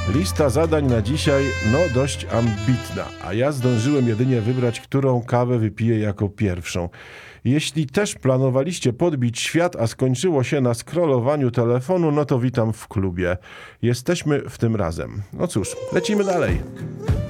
Lista zadań na dzisiaj, no dość ambitna, a ja zdążyłem jedynie wybrać, którą kawę wypiję jako pierwszą. Jeśli też planowaliście podbić świat, a skończyło się na scrollowaniu telefonu, no to witam w klubie. Jesteśmy w tym razem. No cóż, lecimy dalej.